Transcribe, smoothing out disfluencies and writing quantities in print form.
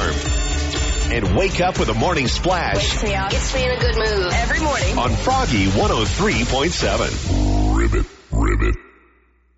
warm. And wake up with a morning splash. Wakes me up. Gets me in a good mood. Every morning. On Froggy 103.7. Ribbit.